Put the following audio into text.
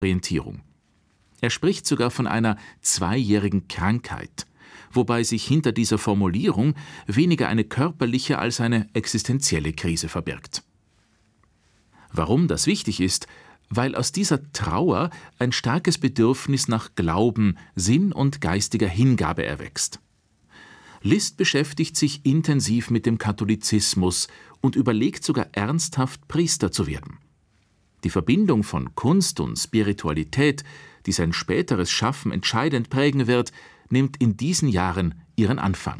Orientierung. Er spricht sogar von einer 2-jährigen Krankheit, wobei sich hinter dieser Formulierung weniger eine körperliche als eine existenzielle Krise verbirgt. Warum das wichtig ist? Weil aus dieser Trauer ein starkes Bedürfnis nach Glauben, Sinn und geistiger Hingabe erwächst. Liszt beschäftigt sich intensiv mit dem Katholizismus und überlegt sogar ernsthaft, Priester zu werden. Die Verbindung von Kunst und Spiritualität, die sein späteres Schaffen entscheidend prägen wird, nimmt in diesen Jahren ihren Anfang.